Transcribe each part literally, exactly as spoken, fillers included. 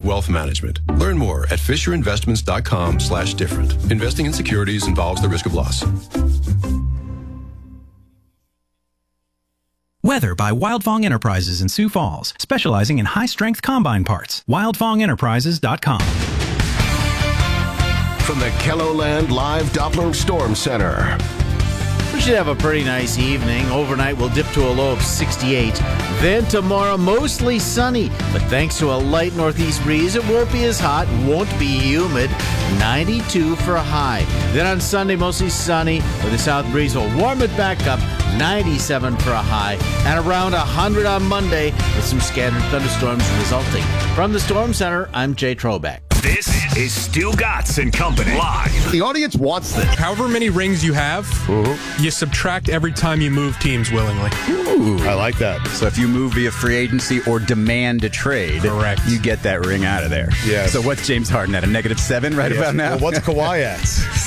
wealth management. Learn more at FisherInvestments.com slash different. Investing in securities involves the risk of loss. Weather by Wildfong Enterprises in Sioux Falls, specializing in high-strength combine parts. wildfong enterprises dot com. From the KELOLAND Live Doppler Storm Center. We should have a pretty nice evening. Overnight, we'll dip to a low of sixty-eight. Then tomorrow, mostly sunny. But thanks to a light northeast breeze, it won't be as hot, won't be humid. ninety-two for a high. Then on Sunday, mostly sunny, with a south breeze will warm it back up. ninety-seven for a high. And around one hundred on Monday, with some scattered thunderstorms resulting. From the Storm Center, I'm Jay Trobeck. This is Stu Gatz and Company live. The audience wants this. However many rings you have, uh-huh. you subtract every time you move teams willingly. Ooh, I like that. So if you move via free agency or demand a trade, correct, you get that ring out of there. Yeah. So what's James Harden at? A negative seven right yes. about now? Well, what's Kawhi at?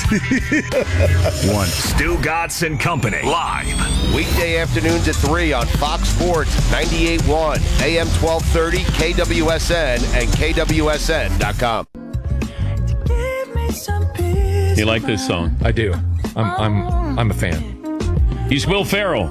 One. Stu Gatz and Company live. Weekday afternoons at three on Fox Sports ninety-eight point one, A M twelve thirty, K W S N, and K W S N dot com. You like this song? I do. I'm I'm I'm a fan. He's Will Ferrell.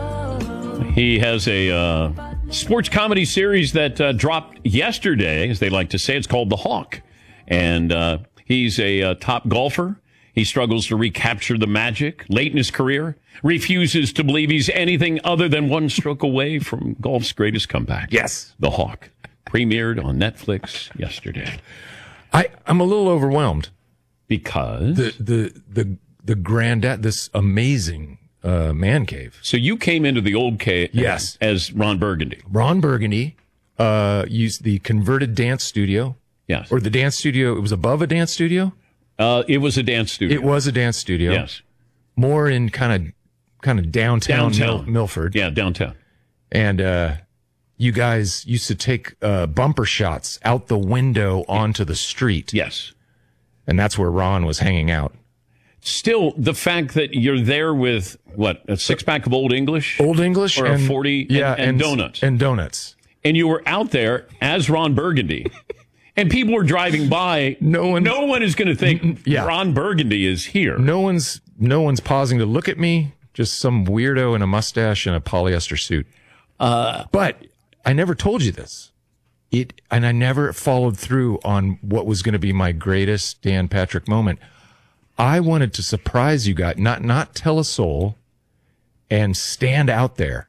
He has a uh, sports comedy series that uh, dropped yesterday, as they like to say. It's called The Hawk. And uh, he's a uh, top golfer. He struggles to recapture the magic late in his career, refuses to believe he's anything other than one stroke away from golf's greatest comeback. Yes. The Hawk. Premiered on Netflix yesterday. I, I'm a little overwhelmed. Because? The the the the granddad, this amazing uh, man cave. So you came into the old cave yes. as Ron Burgundy. Ron Burgundy uh, used the converted dance studio. Yes. Or the dance studio. It was above a dance studio? Uh, it was a dance studio. It was a dance studio. Yes. More in kind of kind of downtown, downtown. Mil- Milford. Yeah, downtown. And uh, you guys used to take uh, bumper shots out the window onto the street. Yes. And that's where Ron was hanging out. Still, the fact that you're there with, what, a six-pack of Old English? Old English? Or and, a forty yeah, and, and, and donuts. And donuts. And you were out there as Ron Burgundy. And people were driving by. No one, no one is going to think yeah. Ron Burgundy is here. No one's, no one's pausing to look at me. Just some weirdo in a mustache and a polyester suit. Uh, but I never told you this. It, and I never followed through on what was going to be my greatest Dan Patrick moment. I wanted to surprise you guys, not not tell a soul, and stand out there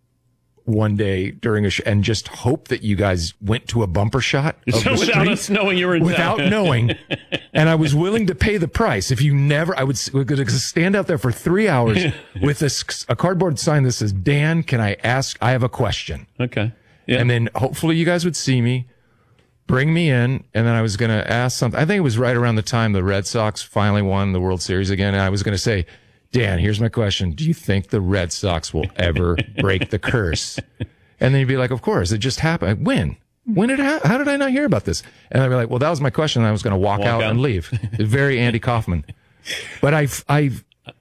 one day during a show and just hope that you guys went to a bumper shot of so the without street, us knowing you were in without town. knowing, and I was willing to pay the price. If you never, I would, would stand out there for three hours with this a cardboard sign that says, "Dan, can I ask? I have a question." Okay. Yeah. And then hopefully you guys would see me, bring me in, and then I was going to ask something. I think it was right around the time the Red Sox finally won the World Series again. And I was going to say, Dan, here's my question. Do you think the Red Sox will ever break the curse? And then you'd be like, of course, it just happened. When? When did it ha- How did I not hear about this? And I'd be like, well, that was my question. And I was going to walk, walk out, out and leave. Very Andy Kaufman. But I, I,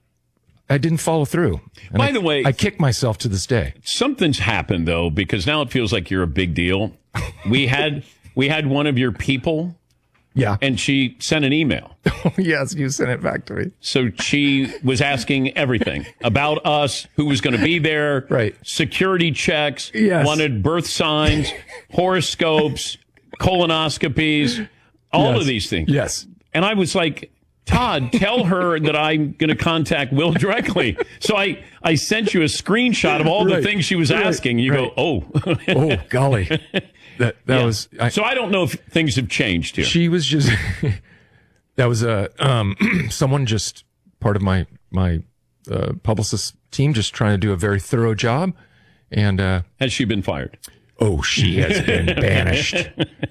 I didn't follow through. And By I, the way, I kick myself to this day. Something's happened though, because now it feels like you're a big deal. We had we had one of your people, yeah, and she sent an email. Yes, you sent it back to me. So she was asking everything about us, who was going to be there, right? Security checks, yes. Wanted birth signs, horoscopes, colonoscopies, all yes. of these things. Yes, and I was like, Todd, tell her that I'm going to contact Will directly. So I, I sent you a screenshot of all right. the things she was right. asking. You right. go, oh. Oh, golly. That that yeah. was... I, so I don't know if things have changed here. She was just... that was a... Um, someone just, part of my, my uh, publicist team, just trying to do a very thorough job. And... Uh, has she been fired? Oh, she has been banished.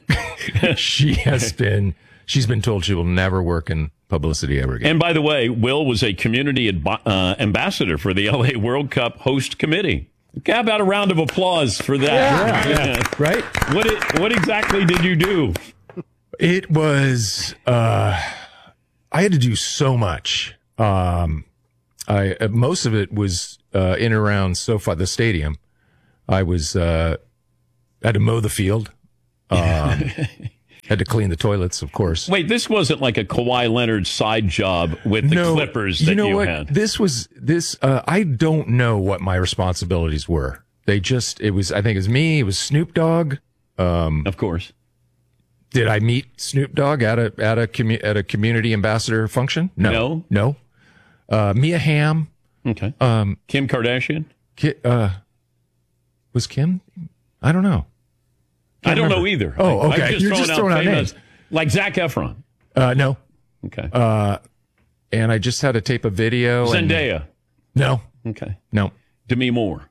She has been... She's been told she will never work in publicity ever again. And by the way, Will was a community adbi- uh, ambassador for the L A World Cup host committee. How about a round of applause for that? Yeah, yeah. yeah. Right? What it, what exactly did you do? It was, uh, I had to do so much. Um, I, uh, most of it was, uh, in and around SoFi, the stadium. I was, uh, had to mow the field. Um, Had to clean the toilets, of course. Wait, this wasn't like a Kawhi Leonard side job with the no, Clippers that you, know you what? had. This was this. Uh, I don't know what my responsibilities were. They just. It was. I think it was me. It was Snoop Dogg. Um, of course. Did I meet Snoop Dogg at a at a commu- at a community ambassador function? No, No. no. Uh, Mia Hamm. Okay. Um, Kim Kardashian. Ki- uh, was Kim? I don't know. I don't remember. know either. Oh, I- okay. I'm just You're throwing just out throwing out famous- names. Like Zac Efron. Uh, no. Okay. Uh, and I just had to tape a video. and- Zendaya. no. Okay. No. Demi Moore.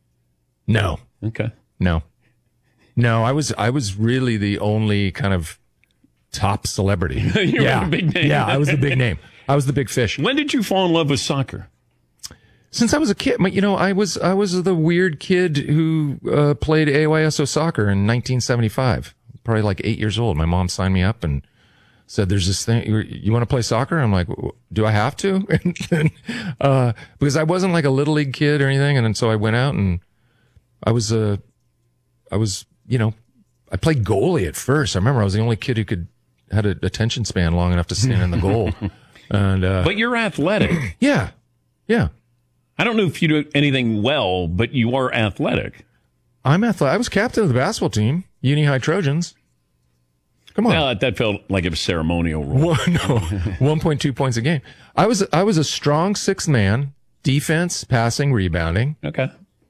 No. Okay. No. No. I was I was really the only kind of top celebrity. You were yeah. the big name. Yeah, I was the big name. I was the big fish. When did you fall in love with soccer? Since I was a kid, you know, I was I was the weird kid who uh, played A Y S O soccer in nineteen seventy-five. Probably like eight years old. My mom signed me up and said, "There's this thing. You, you want to play soccer?" I'm like, "Do I have to?" And then, uh, because I wasn't like a little league kid or anything, and then so I went out and I was a, uh, I was you know, I played goalie at first. I remember I was the only kid who could had an attention span long enough to stand in the goal. And uh, But you're athletic. yeah, yeah. I don't know if you do anything well, but you are athletic. I'm athletic. I was captain of the basketball team, Uni High Trojans. Come on. Well, that felt like a ceremonial role. One, no, one point two points a game. I was I was a strong sixth man, defense, passing, rebounding. Okay.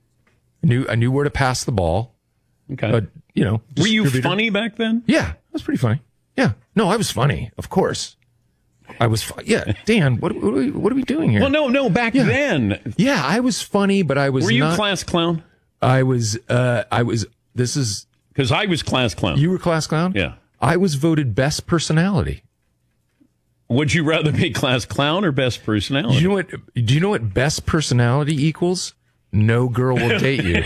I knew I knew where to pass the ball. Okay. Uh, you know, Were you distributor. funny back then? Yeah, I was pretty funny. Yeah. No, I was funny. Of course. I was fu- yeah, Dan, what, what, are we, what are we doing here? Well, no, no, back Yeah. then. Yeah, I was funny, but I was Were you not. class clown? I was, uh, I was, this is. Because I was class clown. You were class clown? Yeah. I was voted best personality. Would you rather be class clown or best personality? Do you know what, do you know what best personality equals? No girl will date you.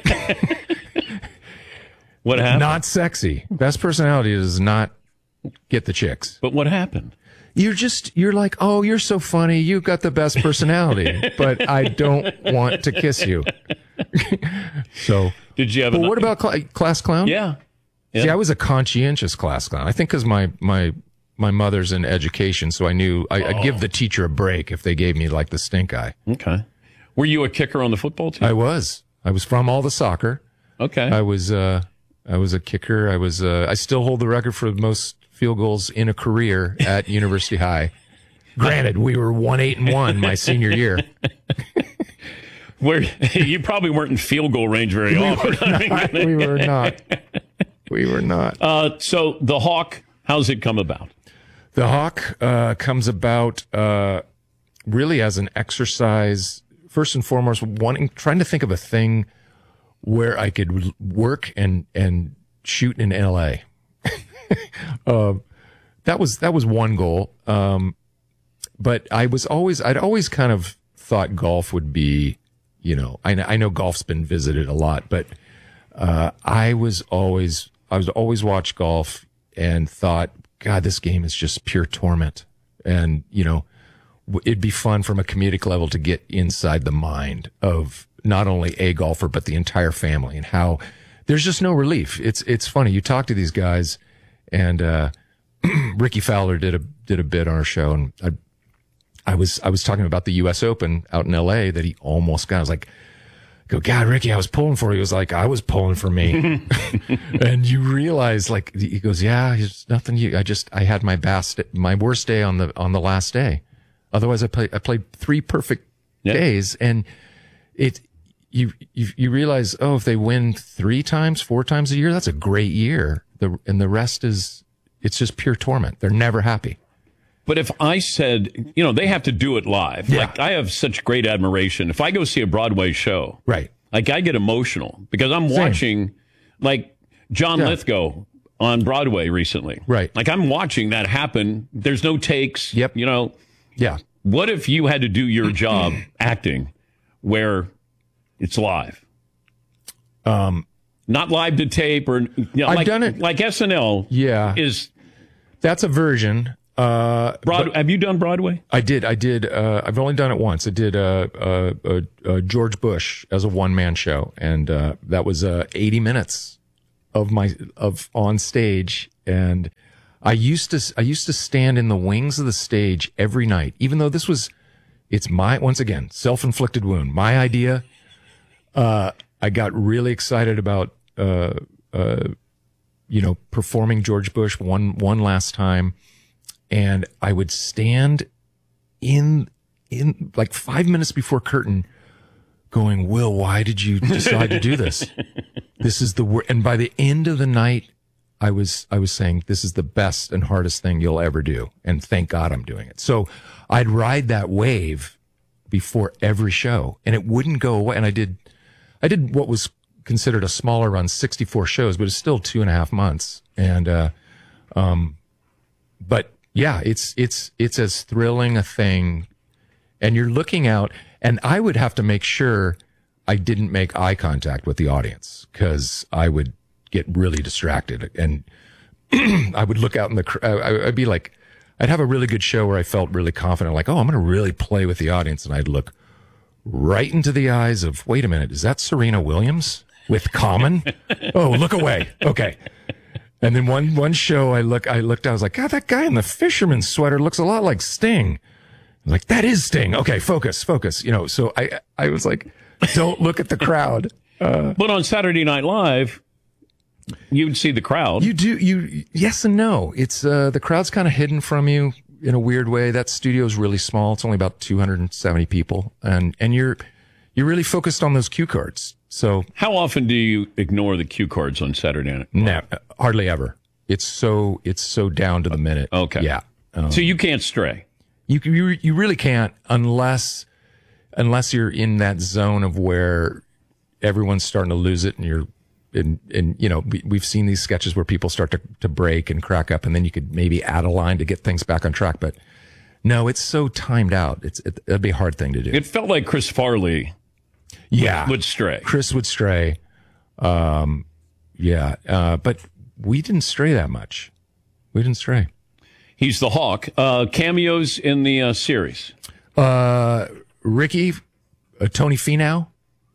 What happened? Not sexy. Best personality does not get the chicks. But what happened? You're just, you're like, oh, you're so funny. You've got the best personality, but I don't want to kiss you. So, Did you have but a what about cl- class clown? Yeah. yeah. See, I was a conscientious class clown. I think because my, my, my mother's in education, so I knew I, I'd give the teacher a break if they gave me like the stink eye. Okay. Were you a kicker on the football team? I was. I was from all the soccer. Okay. I was, uh, I was a kicker. I was, uh, I still hold the record for the most field goals in a career at University High. Granted, we were one eight and one my senior year. Where you probably weren't in field goal range very We often. were not. We were not. We were not. Uh, so the Hawk, how's it come about? The Hawk uh, comes about uh, really as an exercise. First and foremost, wanting, trying to think of a thing where I could work and and shoot in L A. uh, that was that was one goal. Um, but I was always I'd always kind of thought golf would be, you know, I know, I know golf's been visited a lot, but uh, I was always I was always watched golf and thought, God, this game is just pure torment, and you know, it'd be fun from a comedic level to get inside the mind of not only a golfer but the entire family, and how there's just no relief. It's it's funny. You talk to these guys, and uh, Ricky Fowler did a did a bit on our show, and I, I was I was talking about the U S Open out in L A that he almost got. I was like, go, God, Ricky, I was pulling for you. He was like, I was pulling for me. And you realize, like, he goes, yeah, there's nothing. You, I just I had my best, my worst day on the on the last day. Otherwise, I played I played three perfect yeah. days, and it. You, you you realize, oh, if they win three times, four times a year, that's a great year. The and the rest is, it's just pure torment. They're never happy. But if I said, you know, they have to do it live. Yeah. Like, I have such great admiration. If I go see a Broadway show, right? Like, I get emotional because I'm Same. watching, like, John Yeah. Lithgow on Broadway recently. Right. Like, I'm watching that happen. There's no takes. Yep. You know. Yeah. What if you had to do your job acting where it's live? Um, Not live to tape or, you know, I've like, done it. Like S N L. Yeah. Is that's a version. Uh, Broad, have you done Broadway? I did. I did. Uh, I've only done it once. I did uh, uh, uh, uh, George Bush as a one man show, and uh, that was uh, eighty minutes of my of on stage And I used to, I used to stand in the wings of the stage every night, even though this was, it's my, once again, self-inflicted wound, my idea. Uh, I got really excited about, uh, uh, you know, performing George Bush one, one last time. And I would stand in, in like five minutes before curtain going, Will, why did you decide to do this? This is the worst. And by the end of the night, I was, I was saying, this is the best and hardest thing you'll ever do. And thank God I'm doing it. So I'd ride that wave before every show and it wouldn't go away. And I did, I did what was considered a smaller run, sixty-four shows, but it's still two and a half months. And, uh, um, but yeah, it's, it's, it's as thrilling a thing. And you're looking out, and I would have to make sure I didn't make eye contact with the audience because I would get really distracted. And I would look out in the crowd. I'd be like, I'd have a really good show where I felt really confident, like, oh, I'm going to really play with the audience. And I'd look right into the eyes of, wait a minute, is that Serena Williams with Common? Oh, look away. Okay. And then one, one show I look, I looked, I was like, God, that guy in the fisherman's sweater looks a lot like Sting. I was like, that is Sting. Okay, focus, focus. You know, so I, I was like, don't look at the crowd. Uh, but on Saturday Night Live, you'd see the crowd. You do, you, yes and no. It's, uh, the crowd's kind of hidden from you in a weird way. That studio's really small. It's only about two hundred seventy people. And, and you're, you're really focused on those cue cards. So how often do you ignore the cue cards on Saturday Night? No, hardly ever. It's so, it's so down to the minute. Okay. Yeah. Um, so you can't stray. You, you, you really can't unless, unless you're in that zone of where everyone's starting to lose it and you're, and, and, you know, we, we've seen these sketches where people start to, to break and crack up and then you could maybe add a line to get things back on track. But no, it's so timed out. It's, it, it'd be a hard thing to do. It felt like Chris Farley yeah. would, would stray. Chris would stray. Um, yeah. Uh, but we didn't stray that much. We didn't stray. He's the Hawk. Uh, cameos in the uh, series. Uh, Ricky, uh, Tony Finau.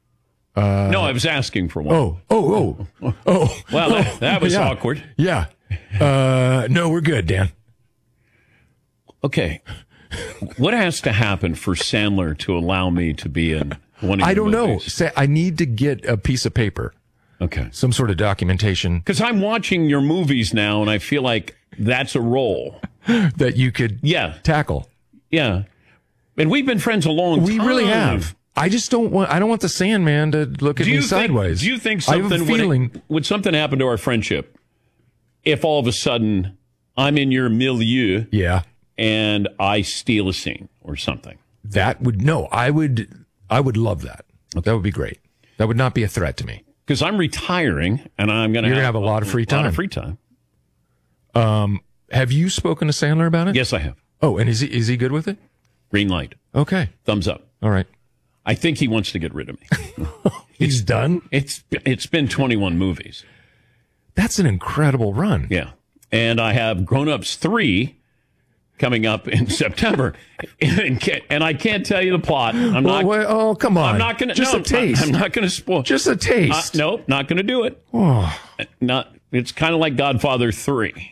Uh, no, I was asking for one. Oh, oh, oh, oh. Well, that, that was yeah. awkward. Yeah. Uh, no, we're good, Dan. Okay. What has to happen for Sandler to allow me to be in one of your I don't movies? know. Say, I need to get a piece of paper. Okay. Some sort of documentation. Because I'm watching your movies now, and I feel like that's a role that you could yeah. tackle. Yeah. And we've been friends a long we time. We really have. I just don't want, I don't want the Sandman to look at me think, sideways. Do you think something, I have a feeling, would, would something happen to our friendship if all of a sudden I'm in your milieu yeah. and I steal a scene or something? That would, no, I would, I would love that. That would be great. That would not be a threat to me. Because I'm retiring and I'm going to have, have a lot of free time. A lot of free time. Um, have you spoken to Sandler about it? Yes, I have. Oh, and is he, is he good with it? Green light. Okay. Thumbs up. All right. I think he wants to get rid of me. He's done? It's It's been twenty-one movies. That's an incredible run. Yeah. And I have Grown Ups three coming up in September. and, and I can't tell you the plot. I'm well, not. Well, oh, come on. I'm not going to. Just no, a taste. I'm not going to spoil. Just a taste. Uh, nope, not going to do it. Oh. Not. It's kind of like Godfather three.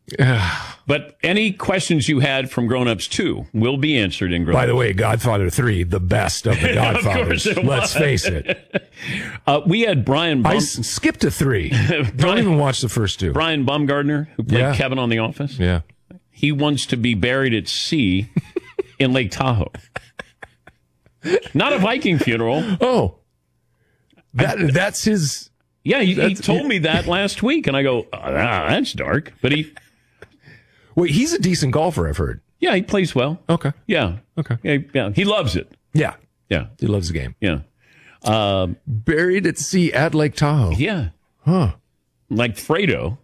But any questions you had from Grown Ups two will be answered in Grown Ups. By the way, Godfather three, the best of the Godfathers. Of Let's face it. Uh, we had Brian Bum- I s- skipped to three. Brian, Don't even watch the first two. Brian Baumgartner, who played yeah. Kevin on The Office. Yeah. He wants to be buried at sea in Lake Tahoe. Not a Viking funeral. Oh. That I, That's his... Yeah, he, he told me that last week, and I go, oh, that's dark. But he... Wait, he's a decent golfer, I've heard. Yeah, he plays well. Okay. Yeah. Okay. Yeah, yeah. He loves it. Yeah. Yeah. He loves the game. Yeah. Uh, Buried at sea at Lake Tahoe. Yeah. Huh. Like Fredo.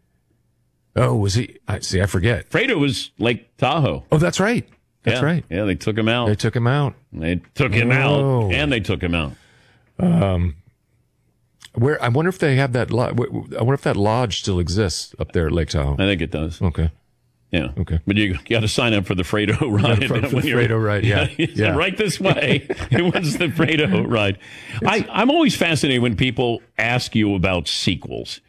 Oh, was he? I see, I forget. Fredo was Lake Tahoe. Oh, that's right. That's yeah. right. Yeah, they took him out. They took him out. They took him oh. out, and they took him out. Um, where I wonder if they have that. Lo- I wonder if that lodge still exists up there at Lake Tahoe. I think it does. Okay. Yeah. Okay. But you got to sign up for the Fredo ride. For, for the Fredo ride, yeah. yeah. yeah. Right this way. It was the Fredo ride. I, I'm always fascinated when people ask you about sequels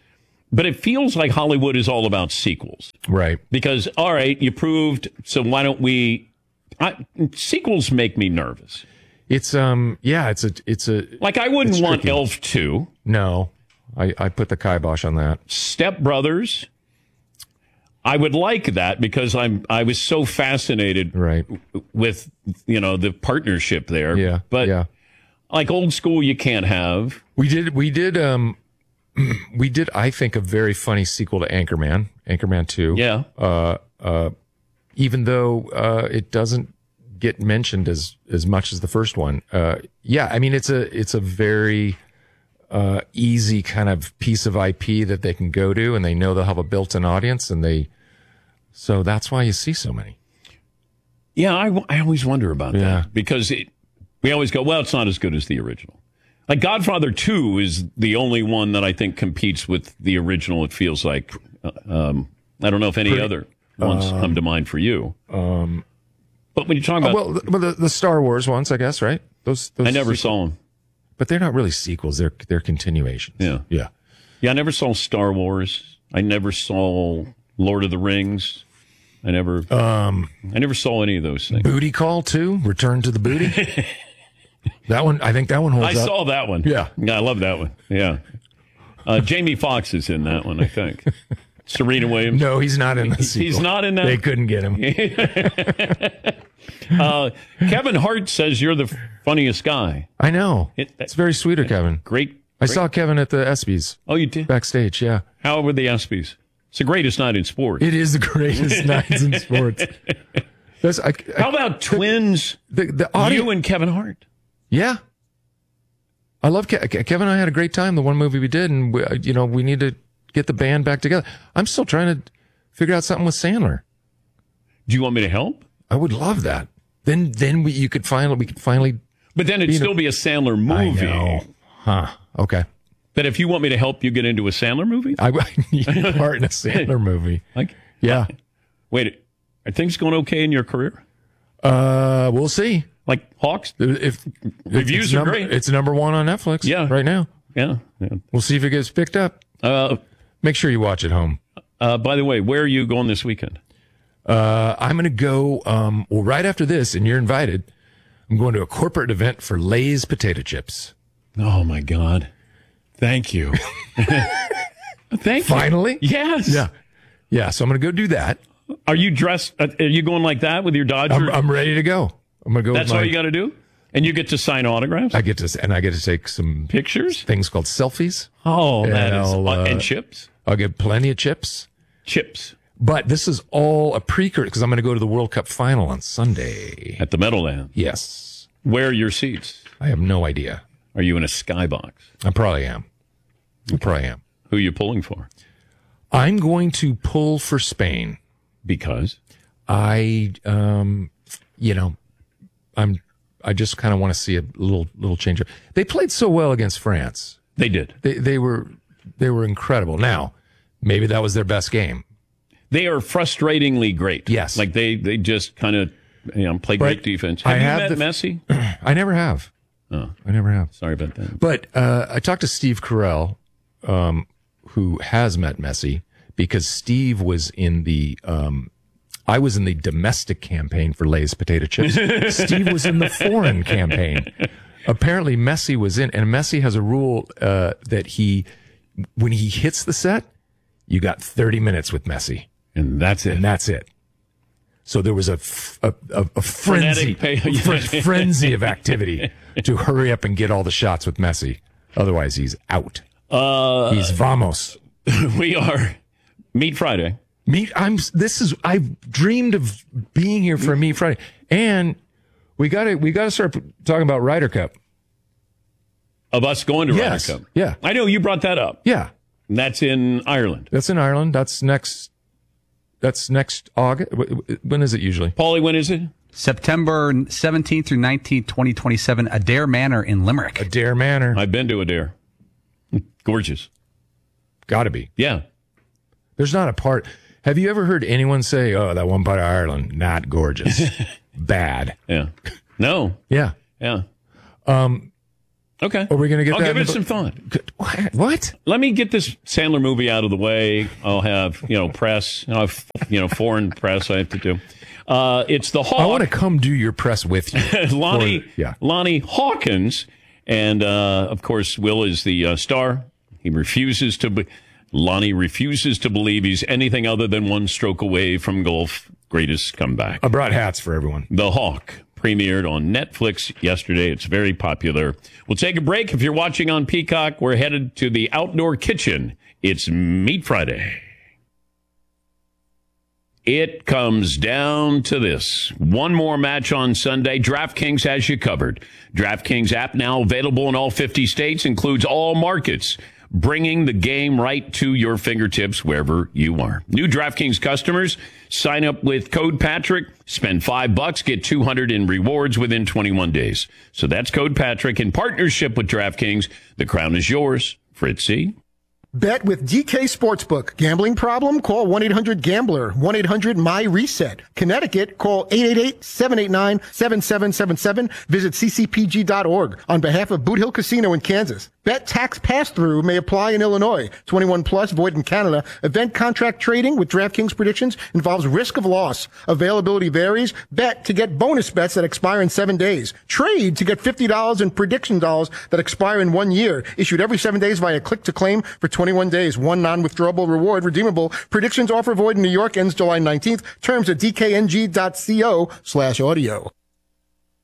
But it feels like Hollywood is all about sequels. Right. Because, all right, you proved, so why don't we... I, sequels make me nervous. It's, um, yeah, it's a... it's a. Like, I wouldn't it's want tricky. Elf two. No. I, I put the kibosh on that. Step Brothers. I would like that because I'm I was so fascinated right. with, you know, the partnership there. Yeah. But, yeah. like, old school you can't have. We did, we did, um... We did, I think, a very funny sequel to Anchorman, Anchorman two. Yeah. Uh, uh, even though uh, it doesn't get mentioned as as much as the first one. Uh, yeah, I mean, it's a it's a very uh, easy kind of piece of I P that they can go to, and they know they'll have a built-in audience, and they. So that's why you see so many. Yeah, I, I always wonder about Yeah. that because it, we always go, well, it's not as good as the original. Like Godfather two is the only one that I think competes with the original. It feels like um, I don't know if any Pretty, other ones um, come to mind for you. Um, but when you talk about, oh, well, the, well, the, the Star Wars ones, I guess, right? Those, those I never sequels. saw them, but they're not really sequels. They're they're continuations. Yeah, yeah, yeah. I never saw Star Wars. I never saw Lord of the Rings. I never, um, I never saw any of those things. Booty Call two, Return to the Booty. That one, I think that one holds I up. saw that one. Yeah. yeah, I love that one. Yeah, uh, Jamie Foxx is in that one, I think. Serena Williams. No, he's not in the He's sequel. not in that. They couldn't get him. uh, Kevin Hart says you're the funniest guy. I know. It, it's very sweet of Kevin. Great. I great. saw Kevin at the ESPYs. Oh, you did? Backstage, yeah. How were the ESPYs? It's the greatest night in sports. It is the greatest nights in sports. That's, I, I, How about twins? The, the audio, you and Kevin Hart. Yeah. I love Ke- Kevin and I had a great time the one movie we did, and we, you know, we need to get the band back together. I'm still trying to figure out something with Sandler. Do you want me to help? I would love that. Then then we you could finally we could finally But then it'd still a, be a Sandler movie. I know. Huh. Okay. But if you want me to help you get into a Sandler movie? I, I need a part in a Sandler movie. Like, yeah. Wait, are things going okay in your career? Uh, we'll see. Like Hawks? If Reviews it's are number, great. It's number one on Netflix Yeah. right now. Yeah. yeah. We'll see if it gets picked up. Uh, Make sure you watch at home. Uh, by the way, where are you going this weekend? Uh, I'm going to go, um, well, right after this, and you're invited. I'm going to a corporate event for Lay's potato chips. Oh, my God. Thank you. Thank Finally? you. Yes. Yeah. Yeah. So I'm going to go do that. Are you dressed? Uh, are you going like that with your Dodger? I'm, I'm ready to go. I'm going to go. That's with my, all you got to do? And you get to sign autographs? I get to, and I get to take some pictures, things called selfies. Oh, and that is, I'll, uh, and chips? I'll get plenty of chips. Chips. But this is all a precursor because I'm going to go to the World Cup final on Sunday. At the Meadowlands? Yes. Where are your seats? I have no idea. Are you in a skybox? I probably am. I probably am. Who are you pulling for? I'm going to pull for Spain. Because? I, um, you know, I'm, I just kind of want to see a little, little change. They played so well against France. They did. They, they were, they were incredible. Now, maybe that was their best game. They are frustratingly great. Yes. Like they, they just kind of, you know, play great But defense. Have I you have met the- Messi? I never have. Oh, I never have. sorry about that. But uh, I talked to Steve Carell, um, who has met Messi, because Steve was in the, um, I was in the domestic campaign for Lay's potato chips. Steve was in the foreign campaign. Apparently, Messi was in, and Messi has a rule uh, that he, when he hits the set, you got thirty minutes with Messi, and that's it. And that's it. So there was a f- a, a, a frenzy, Frenetic pay- fr- frenzy of activity to hurry up and get all the shots with Messi. Otherwise, he's out. Uh, he's vamos. We are Meat Friday. Meet. I'm. This is. I've dreamed of being here for a Meat Friday, and we got to. We got to start talking about Ryder Cup. Of us going to Yes. Ryder Cup. Yeah. I know you brought that up. Yeah. And that's in Ireland. That's in Ireland. That's next. That's next August. When is it usually? Paulie, when is it? September seventeenth through nineteenth, twenty twenty-seven, Adair Manor in Limerick. Adair Manor. I've been to Adair. Gorgeous. Got to be. Yeah. There's not a part. Have you ever heard anyone say, "Oh, that one part of Ireland, not gorgeous, bad"? Yeah. No. Yeah. Yeah. Um, Okay. Are we going to get I'll that? give in it the- some thought. What? Let me get this Sandler movie out of the way. I'll have, you know, press. I'll have, you know, foreign press I have to do. Uh, it's the Hawk. I want to come do your press with you. Lonnie, Or- yeah. Lonnie Hawkins. And, uh, of course, Will is the uh, star. He refuses to be, Lonnie refuses to believe he's anything other than one stroke away from golf's greatest comeback. I brought hats for everyone. The Hawk premiered on Netflix yesterday. It's very popular. We'll take a break. If you're watching on Peacock, we're headed to the outdoor kitchen. It's Meat Friday. It comes down to this. One more match on Sunday. DraftKings has you covered. DraftKings app now available in all fifty states, includes all markets, bringing the game right to your fingertips wherever you are. New DraftKings customers, sign up with code Patrick, spend five bucks, get two hundred in rewards within twenty-one days. So that's code Patrick in partnership with DraftKings. The crown is yours. Fritzy. Bet with D K Sportsbook. Gambling problem? Call one eight hundred gambler. one eight hundred M Y reset. Connecticut, call eight eight eight, seven eight nine, seven seven seven seven. Visit c c p g dot org. On behalf of Boot Hill Casino in Kansas. Bet tax pass-through may apply in Illinois. twenty-one plus, void in Canada. Event contract trading with DraftKings predictions involves risk of loss. Availability varies. Bet to get bonus bets that expire in seven days. Trade to get fifty dollars in prediction dollars that expire in one year. Issued every seven days via click to claim for twenty-one days. One non-withdrawable reward redeemable. Predictions offer void in New York ends July nineteenth. Terms at d k n g dot co slash audio.